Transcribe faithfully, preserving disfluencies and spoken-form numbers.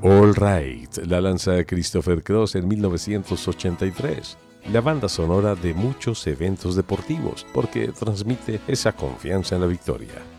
All Right la lanza Christopher Cross en mil novecientos ochenta y tres. La banda sonora de muchos eventos deportivos, porque transmite esa confianza en la victoria.